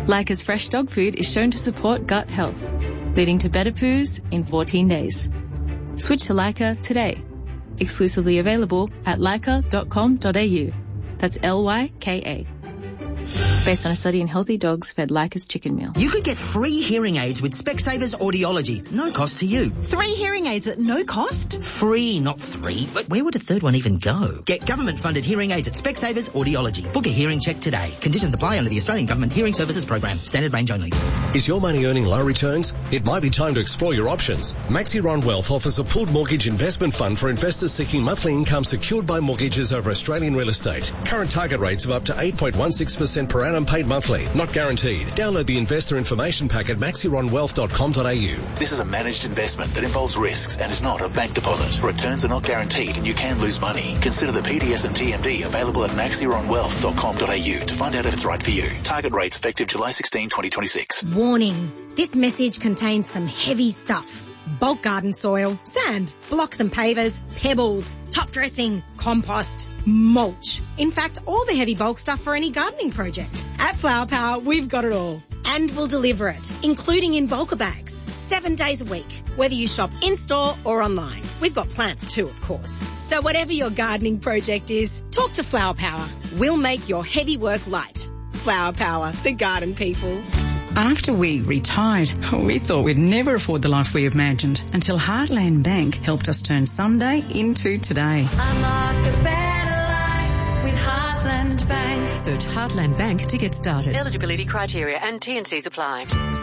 Leica's fresh dog food is shown to support gut health, leading to better poos in 14 days. Switch to Leica today. Exclusively available at leica.com.au. That's Lyka. Based on a study in healthy dogs fed Leica's chicken meal. You could get free hearing aids with Specsavers Audiology. No cost to you. 3 hearing aids at no cost? Free, not 3. But where would a third one even go? Get government-funded hearing aids at Specsavers Audiology. Book a hearing check today. Conditions apply under the Australian Government Hearing Services Program. Standard range only. Is your money earning low returns? It might be time to explore your options. Maxiron Wealth offers a pooled mortgage investment fund for investors seeking monthly income secured by mortgages over Australian real estate. Current target rates of up to 8.16% per annum paid monthly, not guaranteed. Download the investor information pack at maxironwealth.com.au. This is a managed investment that involves risks and is not a bank deposit. Returns are not guaranteed and you can lose money. Consider the PDS and TMD available at maxironwealth.com.au to find out if it's right for you. Target rates effective July 16, 2026. Warning. This message contains some heavy stuff. Bulk garden soil, sand, blocks and pavers, pebbles, top dressing, compost, mulch. In fact, all the heavy bulk stuff for any gardening project. At Flower Power, we've got it all. And we'll deliver it, including in bulker bags, 7 days a week, whether you shop in-store or online. We've got plants too, of course. So whatever your gardening project is, talk to Flower Power. We'll make your heavy work light. Flower Power, the garden people. After we retired, we thought we'd never afford the life we imagined until Heartland Bank helped us turn someday into today. Unlock a better life with Heartland Bank. Search Heartland Bank to get started. Eligibility criteria and T&Cs apply.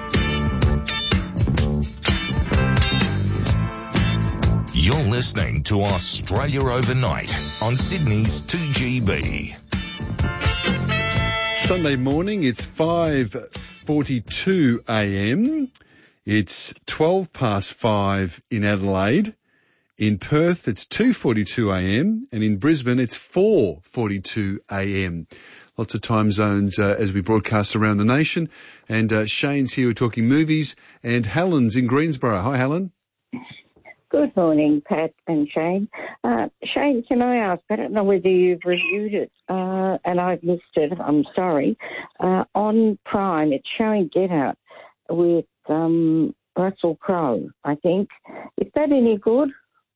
You're listening to Australia Overnight on Sydney's 2GB. Sunday morning, it's 5:42 a.m. It's 12 past 5 in Adelaide. In Perth, it's 2:42 a.m. And in Brisbane, it's 4:42 a.m. Lots of time zones as we broadcast around the nation. And Shane's here, we're talking movies. And Helen's in Greensborough. Hi, Helen. Good morning, Pat and Shane. Shane, can I ask, I don't know whether you've reviewed it, and I've missed it, I'm sorry. On Prime, it's showing Get Out with Russell Crowe, I think. Is that any good?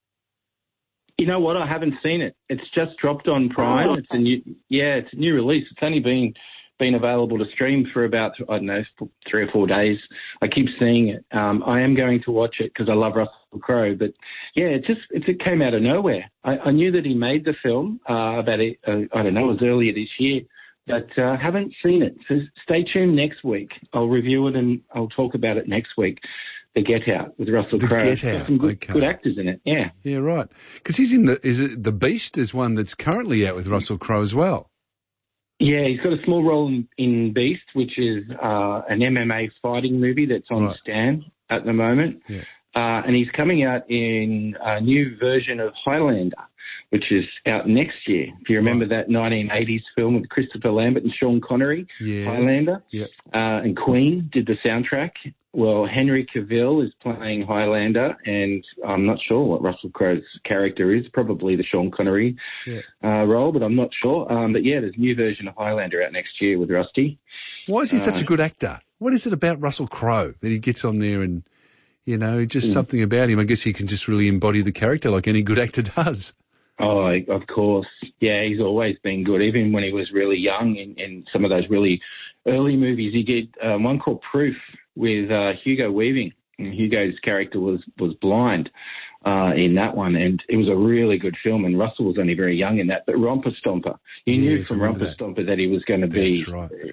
You know what? I haven't seen it. It's just dropped on Prime. Oh. It's a new release. It's only been available to stream for about, 3 or 4 days. I keep seeing it. I am going to watch it because I love Russell Crowe. But yeah, it came out of nowhere. I knew that he made the film it was earlier this year, but haven't seen it. So stay tuned next week. I'll review it and I'll talk about it next week. The Get Out with Russell Crowe. Get Out. Some good actors in it. Yeah. Yeah, right. Because he's in The Beast is one that's currently out with Russell Crowe as well. Yeah, he's got a small role in Beast, which is an MMA fighting movie that's on Stan at the moment. Yeah. And he's coming out in a new version of Highlander, which is out next year. If you remember that 1980s film with Christopher Lambert and Sean Connery, Highlander, and Queen did the soundtrack. Well, Henry Cavill is playing Highlander, and I'm not sure what Russell Crowe's character is, probably the Sean Connery role, but I'm not sure. But yeah, there's a new version of Highlander out next year with Rusty. Why is he such a good actor? What is it about Russell Crowe that he gets on there and, just something about him? I guess he can just really embody the character like any good actor does. Oh, of course. Yeah, he's always been good. Even when he was really young in some of those really early movies, he did one called Proof with Hugo Weaving. And Hugo's character was blind in that one, and it was a really good film, and Russell was only very young in that. But Romper Stomper, you knew from Romper Stomper that he was going to be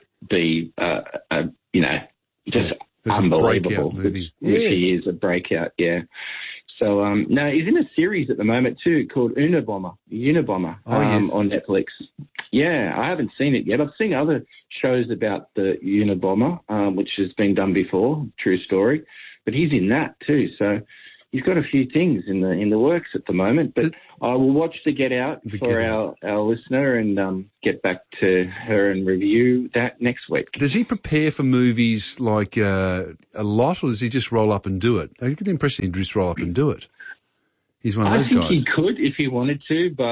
just unbelievable, which he is, a breakout, yeah. So, no, he's in a series at the moment too called Unabomber on Netflix. Yeah, I haven't seen it yet. I've seen other shows about the Unabomber, which has been done before, true story, but he's in that too. So he's got a few things in the works at the moment, but I will watch the Get Out for our listener and get back to her and review that next week. Does he prepare for movies like a lot, or does he just roll up and do it? I get the impression he'd just roll up and do it. He's one of those guys. I think he could if he wanted to, but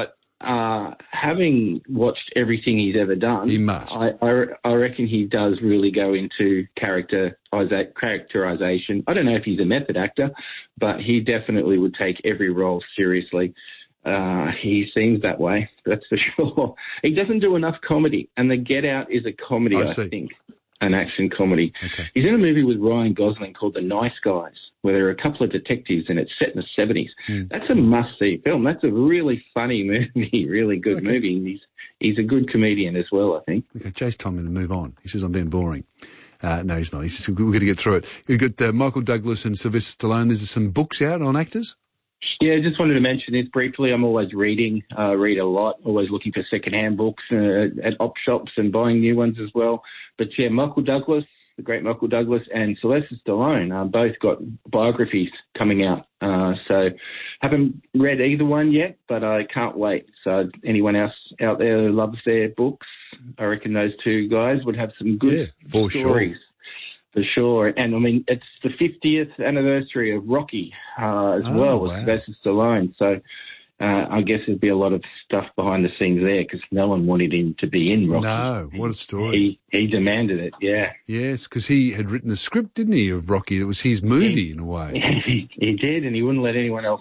having watched everything he's ever done, he must. I reckon he does really go into characterization. I don't know if he's a method actor, but he definitely would take every role seriously. He seems that way, that's for sure. He doesn't do enough comedy, and The Get Out is a comedy, I think, an action comedy. Okay. He's in a movie with Ryan Gosling called The Nice Guys, where there are a couple of detectives and it's set in the 70s. That's a must-see film. That's a really funny movie, really good movie. He's a good comedian as well, I think. Okay, Jay's telling me to move on. He says I'm being boring. No, he's not. He says we're going to get through it. You've got Michael Douglas and Sylvester Stallone. There's some books out on actors. Yeah, just wanted to mention this briefly. I'm always reading, read a lot, always looking for second-hand books at op shops and buying new ones as well. But yeah, Michael Douglas, the great Michael Douglas, and Sylvester Stallone both got biographies coming out. So haven't read either one yet, but I can't wait. So anyone else out there who loves their books, I reckon those two guys would have some good stories. For sure. And, I mean, it's the 50th anniversary of Rocky as well with Sylvester Stallone. So I guess there'd be a lot of stuff behind the scenes there because no one wanted him to be in Rocky. No, what a story. He demanded it, yeah. Yes, because he had written a script, didn't he, of Rocky? It was his movie in a way. He did, and he wouldn't let anyone else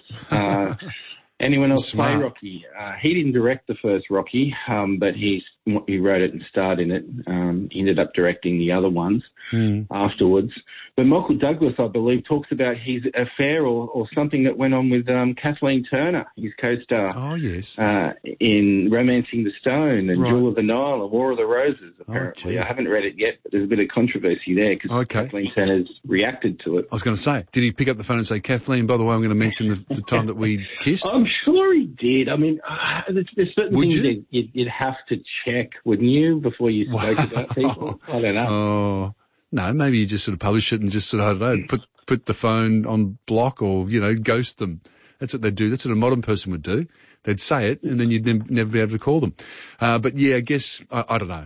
play Rocky. He didn't direct the first Rocky, but he wrote it and starred in it. He ended up directing the other ones afterwards. But Michael Douglas, I believe, talks about his affair or something that went on with Kathleen Turner, his co-star. Oh, yes. In Romancing the Stone and Jewel of the Nile and War of the Roses, apparently. I haven't read it yet, but there's a bit of controversy there because Kathleen Turner's reacted to it. I was going to say, did he pick up the phone and say, Kathleen, by the way, I'm going to mention the time that we kissed? I'm sure he did. I mean, there's certain things you'd have to check, wouldn't you, before you spoke about people? I don't know. Oh, no, maybe you just sort of publish it and just sort of, I don't know, put the phone on block or, ghost them. That's what they'd do. That's what a modern person would do. They'd say it and then you'd never be able to call them. But yeah, I guess, I don't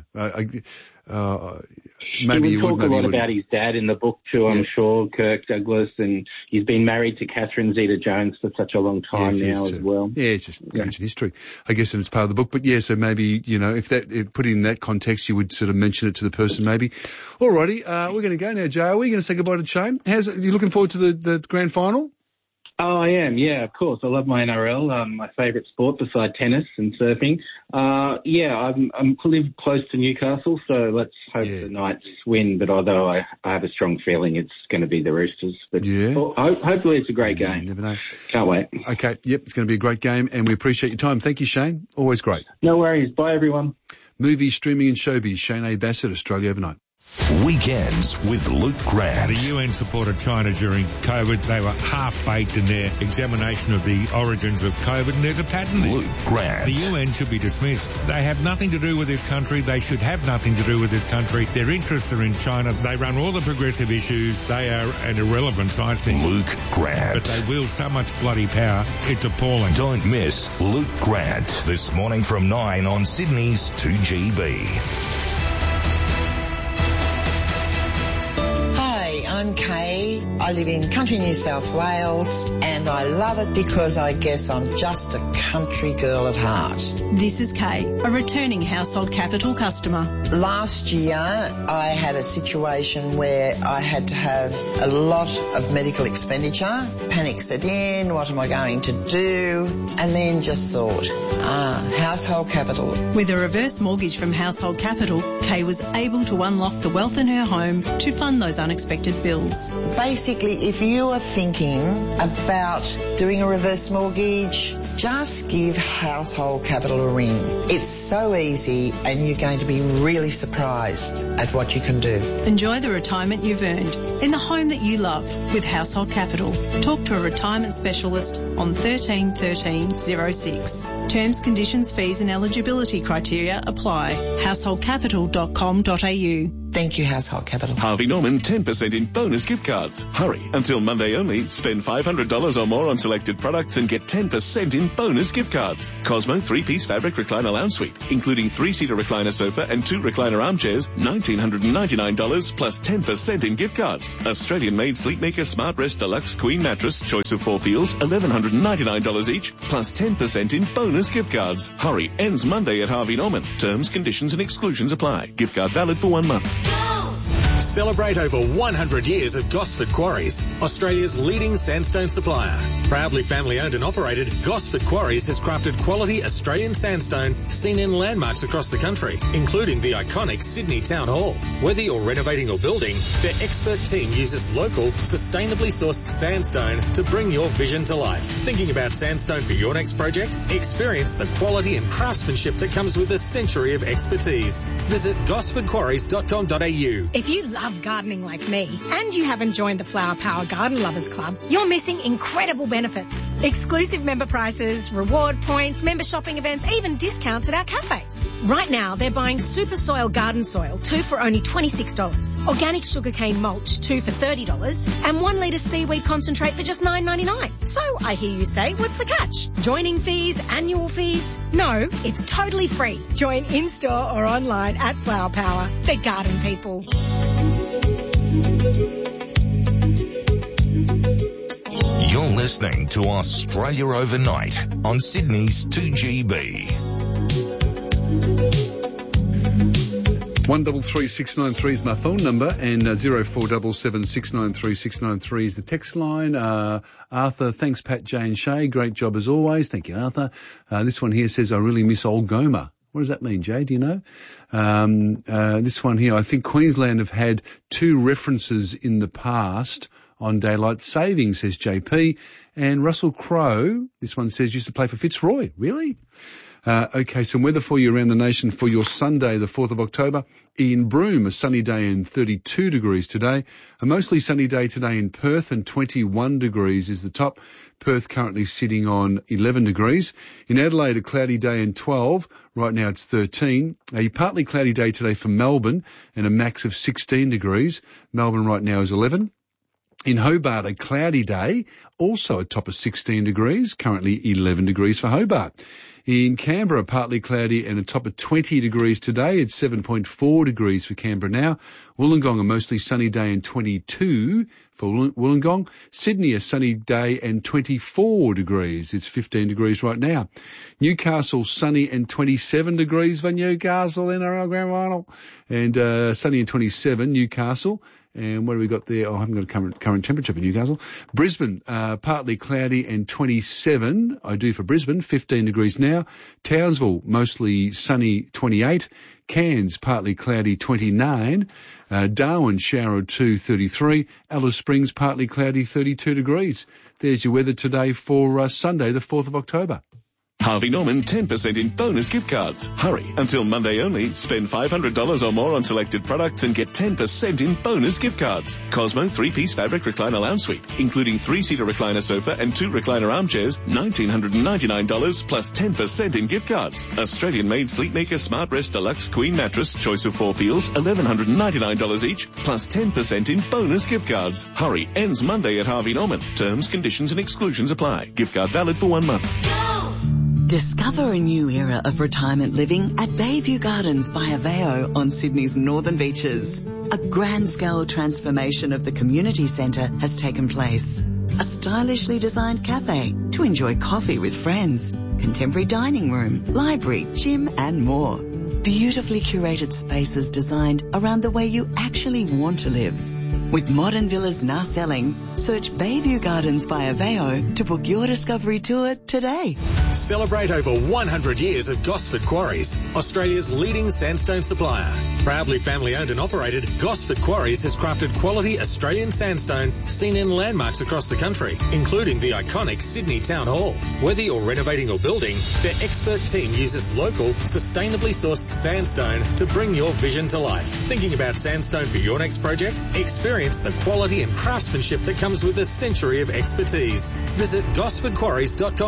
know. Maybe he would talk a lot about his dad in the book too, I'm sure, Kirk Douglas, and he's been married to Catherine Zeta-Jones for such a long time now as well. Yeah, it's just ancient history, I guess, and it's part of the book. But yeah, so maybe, if put it in that context, you would sort of mention it to the person maybe. Alrighty, we're going to go now, Jay. Are we going to say goodbye to Shane? Are you looking forward to the grand final? Oh, I am, yeah, of course. I love my NRL, my favourite sport beside tennis and surfing. I live close to Newcastle, so let's hope the Knights win. But although I have a strong feeling it's going to be the Roosters. But hopefully it's a great game. You never know. Can't wait. Okay, yep, it's going to be a great game, and we appreciate your time. Thank you, Shane. Always great. No worries. Bye, everyone. Movies, streaming and showbiz. Shane A. Bassett, Australia Overnight. Weekends with Luke Grant. The UN supported China during COVID. They were half-baked in their examination of the origins of COVID, and there's a pattern there. Luke Grant. The UN should be dismissed. They have nothing to do with this country. They should have nothing to do with this country. Their interests are in China. They run all the progressive issues. They are an irrelevance, I think. Luke Grant. But they wield so much bloody power, it's appalling. Don't miss Luke Grant this morning from 9 on Sydney's 2GB. I'm Kay. I live in country New South Wales and I love it because I guess I'm just a country girl at heart. This is Kay, a returning Household Capital customer. Last year I had a situation where I had to have a lot of medical expenditure. Panic set in, what am I going to do? And then just thought, Household Capital. With a reverse mortgage from Household Capital, Kay was able to unlock the wealth in her home to fund those unexpected bills. Basically, if you are thinking about doing a reverse mortgage, just give Household Capital a ring. It's so easy and you're going to be really surprised at what you can do. Enjoy the retirement you've earned in the home that you love with Household Capital. Talk to a retirement specialist on 13 13 06. Terms, conditions, fees and eligibility criteria apply. Householdcapital.com.au. Thank you, Household Capital. Harvey Norman 10% in bonus gift cards. Hurry. Until Monday only, spend $500 or more on selected products and get 10% in bonus gift cards. Cosmo 3-piece fabric recliner lounge suite, including 3-seater recliner sofa and 2 recliner armchairs, $1,999 plus 10% in gift cards. Australian-made Sleepmaker Smart Rest Deluxe Queen Mattress, choice of 4 feels, $1,199 each, plus 10% in bonus gift cards. Hurry. Ends Monday at Harvey Norman. Terms, conditions and exclusions apply. Gift card valid for 1 month. Celebrate over 100 years of Gosford Quarries, Australia's leading sandstone supplier. Proudly family owned and operated, Gosford Quarries has crafted quality Australian sandstone seen in landmarks across the country, including the iconic Sydney Town Hall. Whether you're renovating or building, their expert team uses local, sustainably sourced sandstone to bring your vision to life. Thinking about sandstone for your next project? Experience the quality and craftsmanship that comes with a century of expertise. Visit gosfordquarries.com.au. If you love gardening like me and you haven't joined the Flower Power Garden Lovers Club, you're missing incredible benefits. Exclusive member prices, reward points, member shopping events, even discounts at our cafes. Right now, they're buying Super Soil Garden Soil, 2 for only $26, organic sugarcane mulch, 2 for $30, and 1 litre seaweed concentrate for just $9.99. So I hear you say, what's the catch? Joining fees, annual fees? No, it's totally free. Join in-store or online at Flower Power. They're garden people. You're listening to Australia Overnight on Sydney's 2GB. 133693 is my phone number, and 0477693693 is the text line. Arthur, thanks Pat, Jay and Shay. Great job as always. Thank you, Arthur. This one here says, I really miss old Goma. What does that mean, Jay? Do you know? This one here, I think Queensland have had 2 references in the past on daylight saving, says JP. And Russell Crowe, this one says, used to play for Fitzroy. Really? Okay, some weather for you around the nation for your Sunday, the 4th of October. In Broome, a sunny day and 32 degrees today. A mostly sunny day today in Perth, and 21 degrees is the top. Perth currently sitting on 11 degrees. In Adelaide, a cloudy day and 12. Right now it's 13. A partly cloudy day today for Melbourne, and a max of 16 degrees. Melbourne right now is 11. In Hobart, a cloudy day, also a top of 16 degrees, currently 11 degrees for Hobart. In Canberra, partly cloudy and a top of 20 degrees today. It's 7.4 degrees for Canberra now. Wollongong, a mostly sunny day and 22 for Wollongong. Sydney, a sunny day and 24 degrees. It's 15 degrees right now. Newcastle, sunny and 27 degrees for Newcastle, NRL Grand Final. And sunny and 27, Newcastle. And what do we got there? Oh, I haven't got a current temperature for Newcastle. Brisbane, partly cloudy and 27. I do for Brisbane, 15 degrees now. Townsville, mostly sunny, 28. Cairns, partly cloudy, 29. Darwin, shower 2, 33. Alice Springs, partly cloudy, 32 degrees. There's your weather today for Sunday, the 4th of October. Harvey Norman 10% in bonus gift cards. Hurry. Until Monday only, spend $500 or more on selected products and get 10% in bonus gift cards. Cosmo 3-piece fabric recliner lounge suite, including 3-seater recliner sofa and 2 recliner armchairs, $1,999 plus 10% in gift cards. Australian-made Sleepmaker Smart Rest Deluxe Queen Mattress, choice of 4 feels, $1,199 each, plus 10% in bonus gift cards. Hurry. Ends Monday at Harvey Norman. Terms, conditions and exclusions apply. Gift card valid for 1 month. Discover a new era of retirement living at Bayview Gardens by Aveo on Sydney's northern beaches. A grand-scale transformation of the community centre has taken place. A stylishly designed cafe to enjoy coffee with friends, contemporary dining room, library, gym and more. Beautifully curated spaces designed around the way you actually want to live. With modern villas now selling, search Bayview Gardens by Aveo to book your discovery tour today. Celebrate over 100 years of Gosford Quarries, Australia's leading sandstone supplier. Proudly family owned and operated, Gosford Quarries has crafted quality Australian sandstone seen in landmarks across the country, including the iconic Sydney Town Hall. Whether you're renovating or building, their expert team uses local, sustainably sourced sandstone to bring your vision to life. Thinking about sandstone for your next project? Experience the quality and craftsmanship that comes with a century of expertise. Visit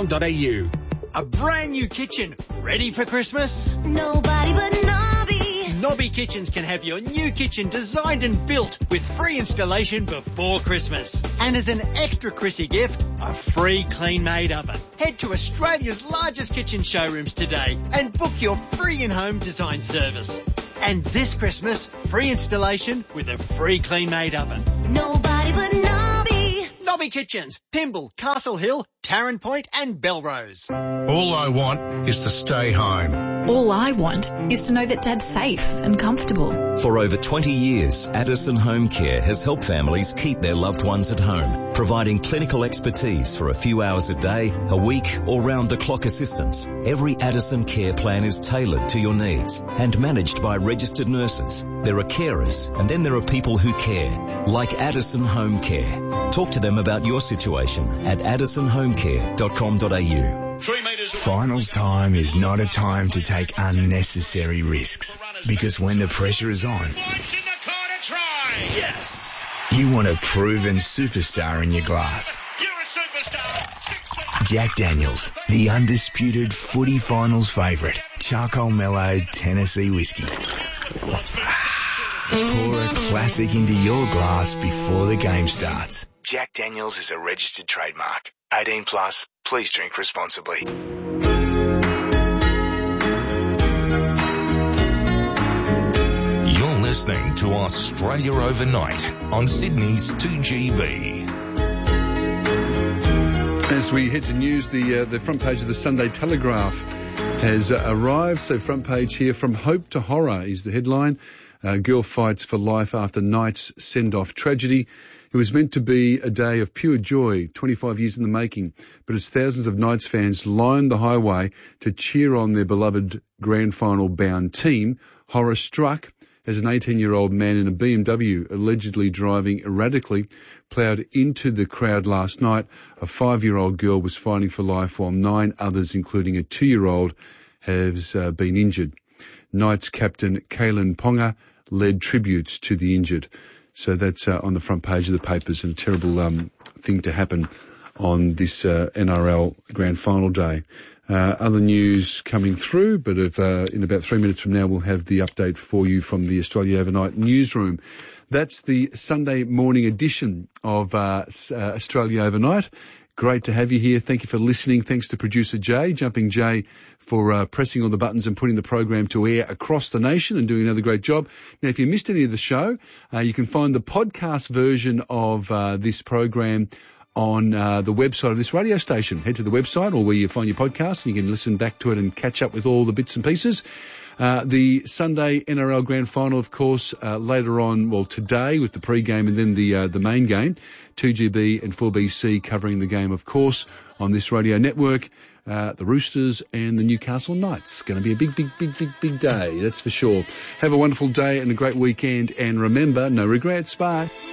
gosfordquarries.com.au. A brand new kitchen, ready for Christmas? Nobody but Nobby. Nobby Kitchens can have your new kitchen designed and built with free installation before Christmas. And as an extra Chrissy gift, a free clean-made oven. Head to Australia's largest kitchen showrooms today and book your free in-home design service. And this Christmas, free installation with a free clean-made oven. Nobody but Nobby. Nobby Kitchens, Pymble, Castle Hill, Tarrant Point and Belrose. All I want is to stay home. All I want is to know that Dad's safe and comfortable. For over 20 years, Addison Home Care has helped families keep their loved ones at home, providing clinical expertise for a few hours a day, a week or round-the-clock assistance. Every Addison care plan is tailored to your needs and managed by registered nurses. There are carers and then there are people who care, like Addison Home Care. Talk to them about your situation at addisonhomecare.com.au. Finals time is not a time to take unnecessary risks, because when the pressure is on, Yes. you want a proven superstar in your glass. Jack Daniels, the undisputed footy finals favourite, charcoal mellowed Tennessee whiskey. Pour a classic into your glass before the game starts. Jack Daniels is a registered trademark. 18 plus. Please drink responsibly. You're listening to Australia Overnight on Sydney's 2GB. As we head to news, the front page of the Sunday Telegraph has arrived. So front page here, From Hope to Horror is the headline. Girl fights for life after Knights send-off tragedy. It was meant to be a day of pure joy, 25 years in the making, but as thousands of Knights fans lined the highway to cheer on their beloved grand final bound team, horror struck as an 18-year-old man in a BMW, allegedly driving erratically, ploughed into the crowd last night. A 5-year-old girl was fighting for life while 9 others, including a 2-year-old, has been injured. Knights captain Kalen Ponga led tributes to the injured. So that's on the front page of the papers, and a terrible thing to happen on this NRL Grand Final day. Other news coming through, but in about 3 minutes from now we'll have the update for you from the Australia Overnight newsroom. That's the Sunday morning edition of Australia Overnight. Great to have you here. Thank you for listening. Thanks to producer Jay, Jumping Jay, for pressing all the buttons and putting the program to air across the nation and doing another great job. Now, if you missed any of the show, you can find the podcast version of this program on the website of this radio station. Head to the website or where you find your podcast and you can listen back to it and catch up with all the bits and pieces. The Sunday NRL Grand Final, of course, later on, well, today with the pre-game and then the main game, 2GB and 4BC covering the game, of course, on this radio network. The Roosters and the Newcastle Knights. Going to be a big day, that's for sure. Have a wonderful day and a great weekend, and remember, no regrets. Bye.